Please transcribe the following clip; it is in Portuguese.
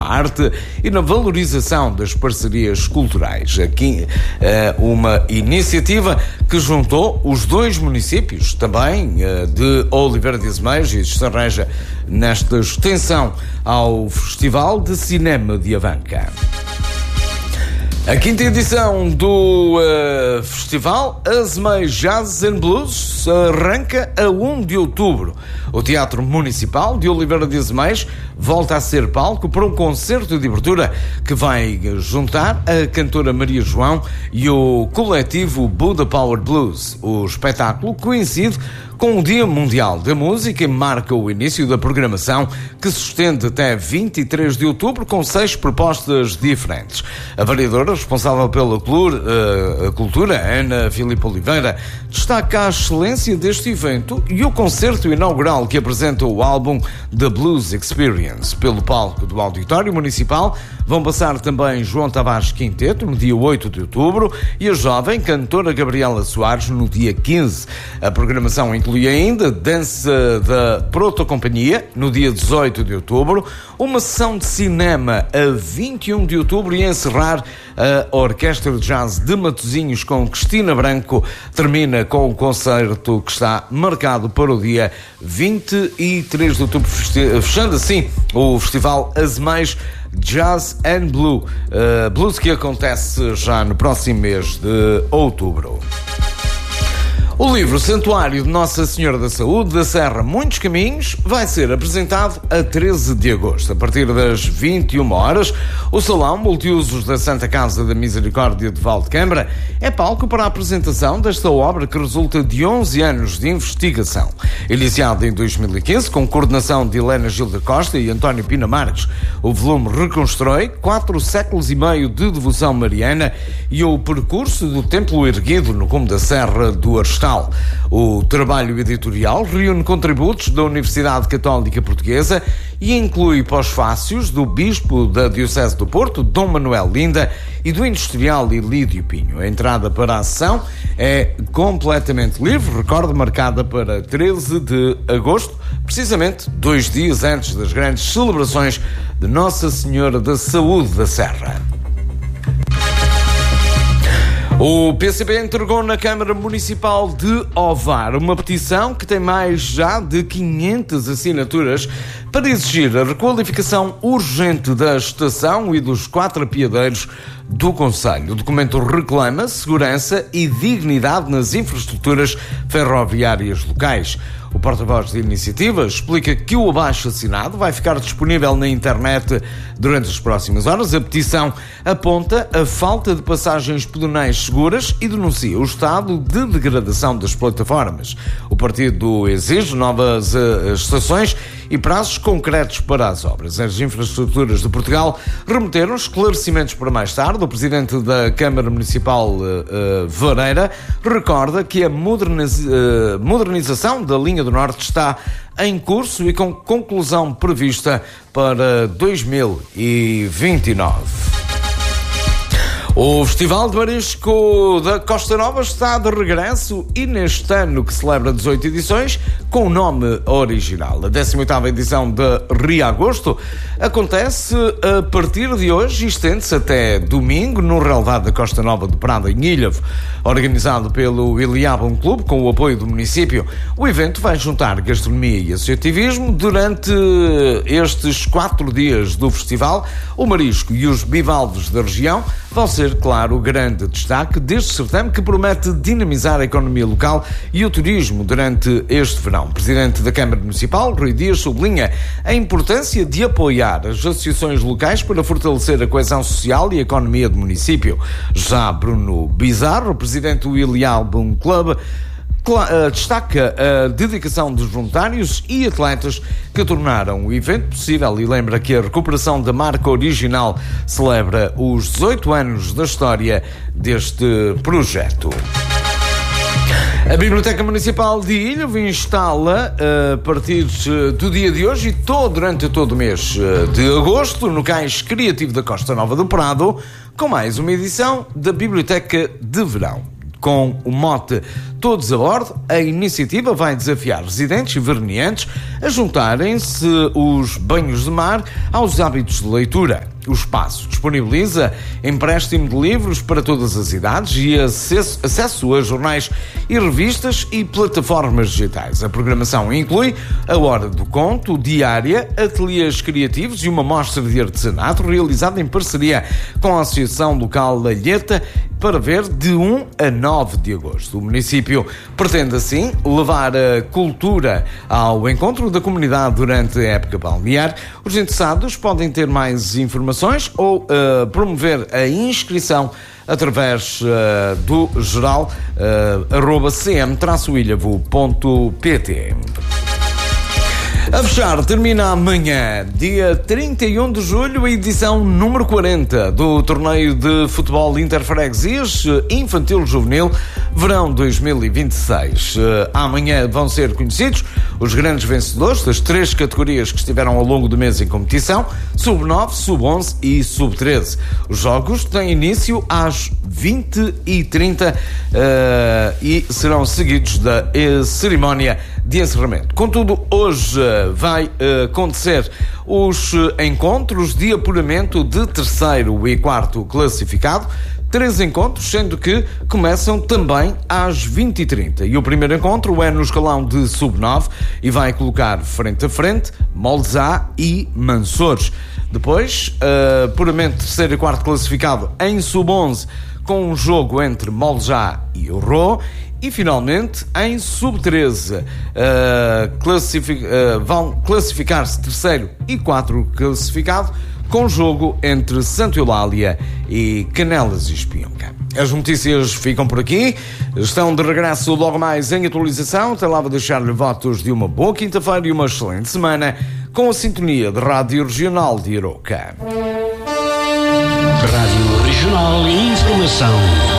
arte e na valorização das parcerias culturais. Aqui uma iniciativa que juntou os dois municípios, também de Oliveira de Azeméis e de Sanreja, nesta extensão ao Festival de Cinema de Avanca. A quinta edição do Festival Azeméis Jazz and Blues arranca a 1 de outubro. O Teatro Municipal de Oliveira de Azeméis volta a ser palco para um concerto de abertura que vai juntar a cantora Maria João e o coletivo Buda Power Blues. O espetáculo coincide com o Dia Mundial da Música e marca o início da programação, que se estende até 23 de outubro com 6 propostas diferentes. A vereadora responsável pela cultura, Ana Filipe Oliveira, destaca a excelência deste evento e o concerto inaugural que apresenta o álbum The Blues Experience. Pelo palco do Auditório Municipal vão passar também João Tavares Quinteto no dia 8 de outubro e a jovem cantora Gabriela Soares no dia 15. A programação inclui ainda dança da Protocompanhia no dia 18 de outubro, uma sessão de cinema a 21 de outubro e a encerrar a Orquestra de Jazz de Matosinhos com Cristina Branco termina com o concerto que está marcado para o dia 23 de outubro, fechando assim o Festival Azeméis Jazz and Blues, que acontece já no próximo mês de outubro. O livro Santuário de Nossa Senhora da Saúde da Serra Muitos Caminhos vai ser apresentado a 13 de agosto. A partir das 21 horas, o Salão Multiusos da Santa Casa da Misericórdia de Valdecâmara é palco para a apresentação desta obra que resulta de 11 anos de investigação. Iniciada em 2015, com coordenação de Helena Gilda Costa e António Pina Marques, o volume reconstrói 4 séculos e meio de devoção mariana e o percurso do templo erguido no cume da Serra do Arestal. O trabalho editorial reúne contributos da Universidade Católica Portuguesa e inclui pós-fácios do Bispo da Diocese do Porto, Dom Manuel Linda, e do industrial Ilídio Pinho. A entrada para a sessão é completamente livre, recorde marcada para 13 de agosto, precisamente 2 dias antes das grandes celebrações de Nossa Senhora da Saúde da Serra. O PCP entregou na Câmara Municipal de Ovar uma petição que tem mais já de 500 assinaturas para exigir a requalificação urgente da estação e dos 4 apiadeiros do concelho. O documento reclama segurança e dignidade nas infraestruturas ferroviárias locais. O porta-voz da iniciativa explica que o abaixo-assinado vai ficar disponível na internet durante as próximas horas. A petição aponta a falta de passagens pedonais seguras e denuncia o estado de degradação das plataformas. O partido exige novas estações e prazos concretos para as obras. As infraestruturas de Portugal remeteram esclarecimentos para mais tarde. O presidente da Câmara Municipal, Vareira, recorda que a modernização da linha do Norte está em curso e com conclusão prevista para 2029. O Festival de Marisco da Costa Nova está de regresso e neste ano, que celebra 18 edições, com o nome original. A 18ª edição de Rio Agosto acontece a partir de hoje e estende-se até domingo no relevado da Costa Nova de Prada, em Ilhavo. Organizado pelo Iliabum Clube, com o apoio do município, o evento vai juntar gastronomia e associativismo. Durante estes 4 dias do festival, o marisco e os bivalves da região vão ser, claro, o grande destaque deste certame que promete dinamizar a economia local e o turismo durante este verão. O presidente da Câmara Municipal, Rui Dias, sublinha a importância de apoiar as associações locais para fortalecer a coesão social e a economia do município. Já Bruno Bizarro, presidente do Iliabum Club, destaca a dedicação dos voluntários e atletas que tornaram o evento possível e lembra que a recuperação da marca original celebra os 18 anos da história deste projeto. A Biblioteca Municipal de Ilhavo instala, a partir do dia de hoje e durante todo o mês de agosto, no Cais Criativo da Costa Nova do Prado, com mais uma edição da Biblioteca de Verão. Com o mote Todos a Bordo, a iniciativa vai desafiar residentes e veraneantes a juntarem-se os banhos de mar aos hábitos de leitura. O espaço disponibiliza empréstimo de livros para todas as idades e acesso a jornais e revistas e plataformas digitais. A programação inclui a Hora do Conto, diária, ateliês criativos e uma mostra de artesanato realizada em parceria com a Associação Local Alheta para ver de 1 a 9 de agosto. O município pretende, assim, levar a cultura ao encontro da comunidade durante a época balnear. Os interessados podem ter mais informações ou promover a inscrição através do geral cm-ilhavo.pt. A fechar, termina amanhã, dia 31 de julho, a edição número 40 do torneio de futebol interfreguesias infantil-juvenil verão 2026. Amanhã vão ser conhecidos os grandes vencedores das 3 categorias que estiveram ao longo do mês em competição, sub-9, sub-11 e sub-13. Os jogos têm início às 20h30 e serão seguidos da cerimónia de encerramento. Contudo, hoje vai acontecer os encontros de apuramento de 3º e 4º classificado. 3 encontros, sendo que começam também às 20h30. E o primeiro encontro é no escalão de sub-9 e vai colocar frente a frente Molzá e Mansores. Depois, apuramento 3º e 4º classificado em sub-11 com um jogo entre Molzá e Orro. E, finalmente, em sub-13, vão classificar-se 3º e 4º classificado, com jogo entre Santa Eulália e Canelas e Espionca. As notícias ficam por aqui. Estão de regresso logo mais em atualização. Até lá vou deixar-lhe votos de uma boa quinta-feira e uma excelente semana com a sintonia de Rádio Regional de Aroca. Rádio Regional e Informação.